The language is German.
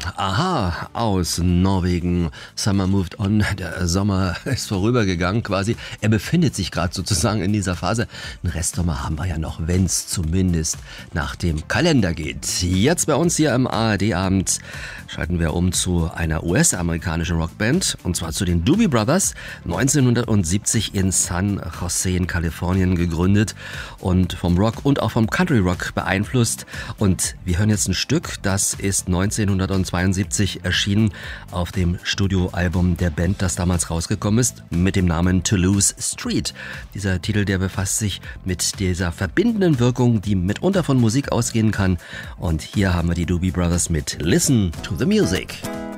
Aha, aus Norwegen. Summer moved on. Der Sommer ist vorübergegangen quasi. Er befindet sich gerade sozusagen in dieser Phase. Einen Restsommer haben wir ja noch, wenn es zumindest nach dem Kalender geht. Jetzt bei uns hier im ARD-Abend schalten wir um zu einer US-amerikanischen Rockband. Und zwar zu den Doobie Brothers. 1970 in San Jose in Kalifornien gegründet und vom Rock und auch vom Country Rock beeinflusst. Und wir hören jetzt ein Stück, das ist 1972 erschienen auf dem Studioalbum der Band, das damals rausgekommen ist, mit dem Namen Toulouse Street. Dieser Titel, der befasst sich mit dieser verbindenden Wirkung, die mitunter von Musik ausgehen kann. Und hier haben wir die Doobie Brothers mit Listen to the Music.